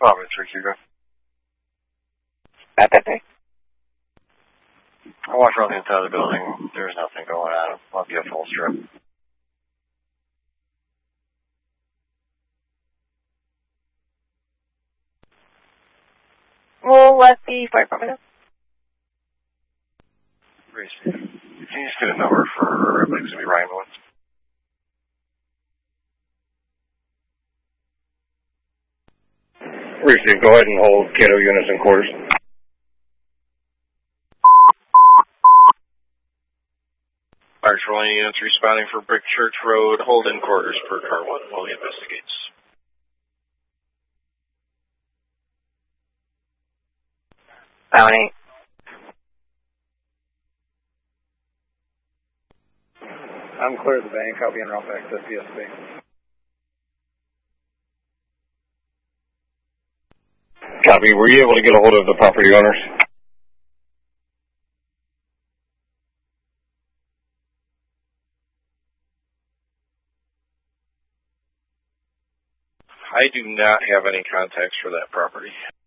Oh, it's Ricky. Bye. I walked around the inside of the building. There's nothing going on. Might be a full strip. We'll let the fire department know. Reese, can you just get a number for, I believe it's going to be Ryan Woods? Reese, go ahead and hold Cato units in quarters. Fire patrolling units responding for Brick Church Road, hold in quarters per car 1 while he investigates. Bounty. I'm clear of the bank. I'll be en route back to PSB. Copy. Were you able to get a hold of the property owners? I do not have any contacts for that property.